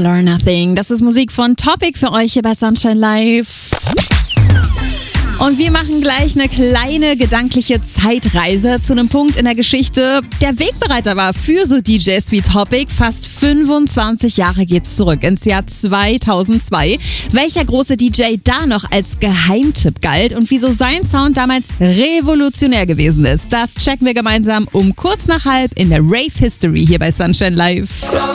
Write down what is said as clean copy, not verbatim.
All or Nothing. Das ist Musik von Topic für euch hier bei Sunshine Live. Und wir machen gleich eine kleine gedankliche Zeitreise zu einem Punkt in der Geschichte, der Wegbereiter war für so DJs wie Topic. Fast 25 Jahre geht's zurück ins Jahr 2002. Welcher große DJ da noch als Geheimtipp galt und wieso sein Sound damals revolutionär gewesen ist, das checken wir gemeinsam um kurz nach halb in der Rave History hier bei Sunshine Live.